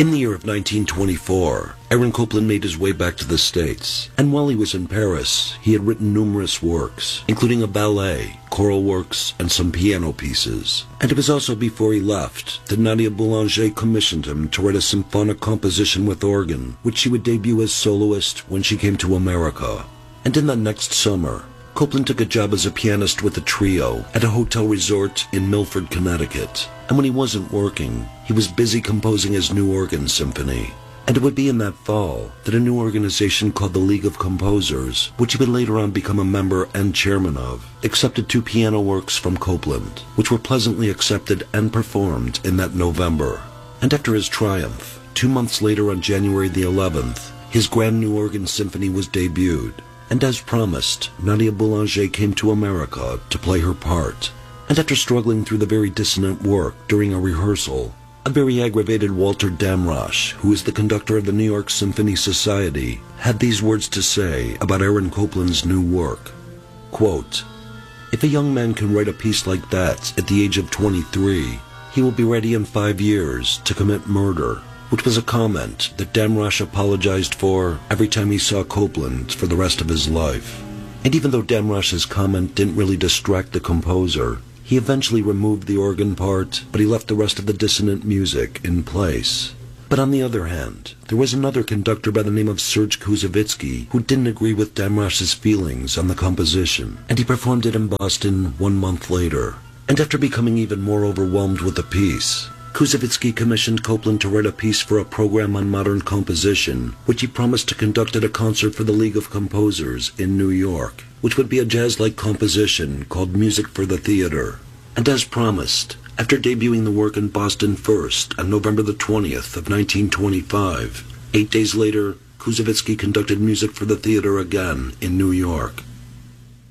In the year of 1924, Aaron Copland made his way back to the States, and while he was in Paris, he had written numerous works, including a ballet, choral works, and some piano pieces. And it was also before he left that Nadia Boulanger commissioned him to write a symphonic composition with organ, which she would debut as soloist when she came to America. And in that next summer, Copland took a job as a pianist with a trio at a hotel resort in Milford, Connecticut. And when he wasn't working, he was busy composing his new organ symphony. And it would be in that fall that a new organization called the League of Composers, which he would later on become a member and chairman of, accepted 2 piano works from Copland, which were pleasantly accepted and performed in that November. And after his triumph, 2 months later on January the 11th, his grand new organ symphony was debuted. And as promised, Nadia Boulanger came to America to play her part. And after struggling through the very dissonant work during a rehearsal, a very aggravated Walter Damrosch, who is the conductor of the New York Symphony Society, had these words to say about Aaron Copland's new work. Quote, "If a young man can write a piece like that at the age of 23, he will be ready in 5 years to commit murder," which was a comment that Damrosch apologized for every time he saw Copland for the rest of his life. And even though Damrosch's comment didn't really distract the composer, he eventually removed the organ part, but he left the rest of the dissonant music in place. But on the other hand, there was another conductor by the name of Serge Koussevitzky who didn't agree with Damrosch's feelings on the composition, and he performed it in Boston 1 month later. And after becoming even more overwhelmed with the piece, Koussevitzky commissioned Copland to write a piece for a program on modern composition, which he promised to conduct at a concert for the League of Composers in New York, which would be a jazz-like composition called Music for the Theater. And as promised, after debuting the work in Boston first on November the 20th of 1925, 8 days later, Koussevitzky conducted Music for the Theater again in New York.